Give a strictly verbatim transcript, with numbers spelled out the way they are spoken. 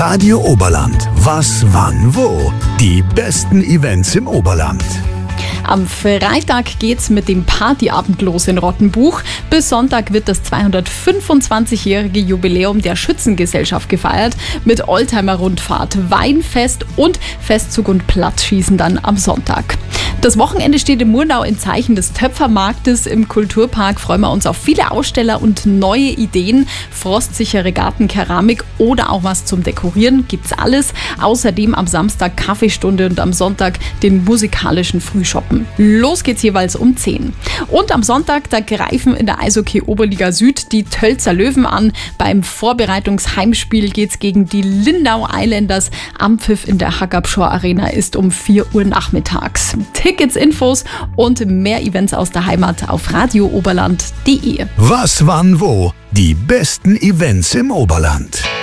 Radio Oberland. Was, wann, wo? Die besten Events im Oberland. Am Freitag geht's mit dem Partyabend los in Rottenbuch. Bis Sonntag wird das zweihundertfünfundzwanzigjährige Jubiläum der Schützengesellschaft gefeiert. Mit Oldtimer-Rundfahrt, Weinfest und Festzug und Platzschießen dann am Sonntag. Das Wochenende steht in Murnau im Zeichen des Töpfermarktes. Im Kulturpark freuen wir uns auf viele Aussteller und neue Ideen. Frostsichere Gartenkeramik oder auch was zum Dekorieren gibt's alles. Außerdem am Samstag Kaffeestunde und am Sonntag den musikalischen Frühschoppen. Los geht's jeweils um zehn. Und am Sonntag, da greifen in der Eishockey Oberliga Süd die Tölzer Löwen an. Beim Vorbereitungsheimspiel geht's gegen die Lindau Islanders. Ampfiff in der Hackabschor Arena ist um vier Uhr nachmittags. Tickets, Infos und mehr Events aus der Heimat auf radio oberland punkt de. Was, wann, wo? Die besten Events im Oberland.